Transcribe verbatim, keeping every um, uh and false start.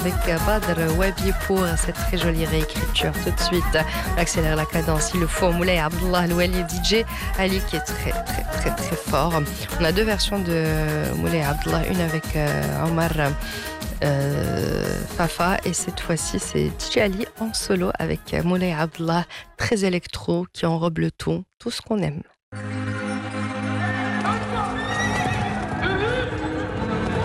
avec Badr Wabi pour cette très jolie réécriture. Tout de suite, on accélère la cadence. Il le faut. Moulay Abdallah Louali D J Ali qui est très très très très fort. On a deux versions de Moulay Abdallah, une avec euh, Omar euh, Fafa et cette fois-ci c'est D J Ali en solo avec Moulay Abdallah, très électro qui enrobe le tout, tout ce qu'on aime.